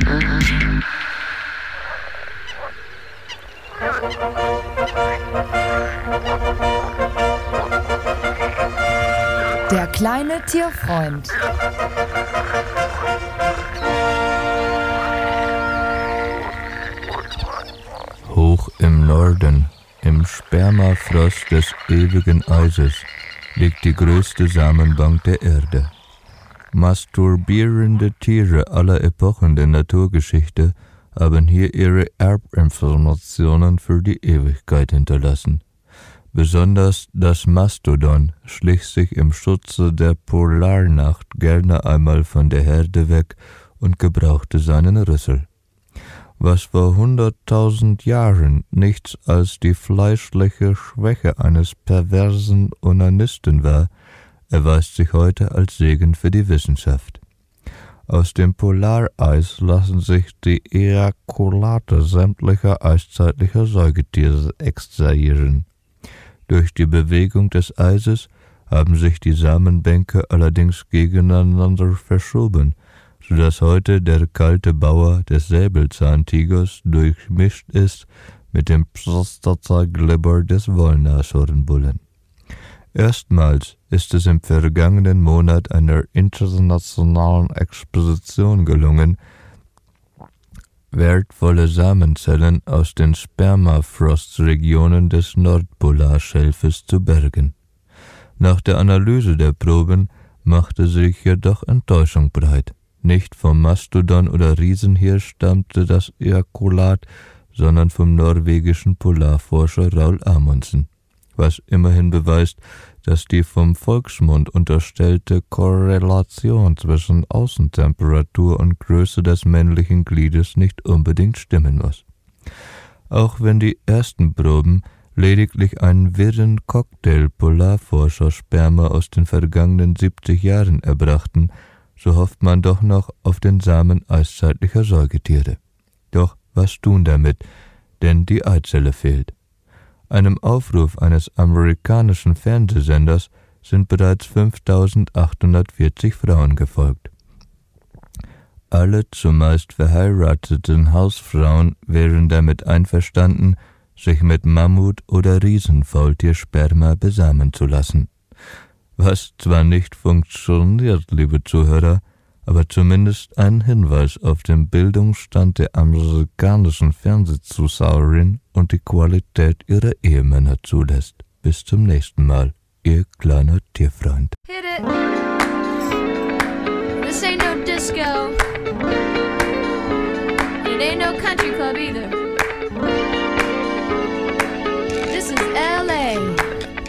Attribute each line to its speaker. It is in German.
Speaker 1: Der kleine Tierfreund.
Speaker 2: Hoch im Norden, im Spermafrost des ewigen Eises, liegt die größte Samenbank der Erde. Masturbierende Tiere aller Epochen der Naturgeschichte haben hier ihre Erbinformationen für die Ewigkeit hinterlassen. Besonders das Mastodon schlich sich im Schutze der Polarnacht gerne einmal von der Herde weg und gebrauchte seinen Rüssel. Was vor 100.000 Jahren nichts als die fleischliche Schwäche eines perversen Onanisten war, erweist sich heute als Segen für die Wissenschaft. Aus dem Polareis lassen sich die Ejakulate sämtlicher eiszeitlicher Säugetiere extrahieren. Durch die Bewegung des Eises haben sich die Samenbänke allerdings gegeneinander verschoben, sodass heute der kalte Bauer des Säbelzahntigers durchmischt ist mit dem Prostataglibber des Wollnashornbullen. Erstmals ist es im vergangenen Monat einer internationalen Expedition gelungen, wertvolle Samenzellen aus den Spermafrostregionen des Nordpolarschelfes zu bergen. Nach der Analyse der Proben machte sich jedoch Enttäuschung breit. Nicht vom Mastodon oder Riesenhirsch stammte das Ejakulat, sondern vom norwegischen Polarforscher Raul Amundsen, was immerhin beweist, dass die vom Volksmund unterstellte Korrelation zwischen Außentemperatur und Größe des männlichen Gliedes nicht unbedingt stimmen muss. Auch wenn die ersten Proben lediglich einen wirren Cocktail Polarforscher-Sperma aus den vergangenen 70 Jahren erbrachten, so hofft man doch noch auf den Samen eiszeitlicher Säugetiere. Doch was tun damit, denn die Eizelle fehlt. Einem Aufruf eines amerikanischen Fernsehsenders sind bereits 5.840 Frauen gefolgt. Alle zumeist verheirateten Hausfrauen wären damit einverstanden, sich mit Mammut- oder Riesenfaultiersperma besamen zu lassen. Was zwar nicht funktioniert, liebe Zuhörer, aber zumindest ein Hinweis auf den Bildungsstand der amerikanischen Fernsehzuschauerin und die Qualität ihrer Ehemänner zulässt. Bis zum nächsten Mal, Ihr kleiner Tierfreund.
Speaker 3: Hit it. This ain't no disco. It ain't no country club either.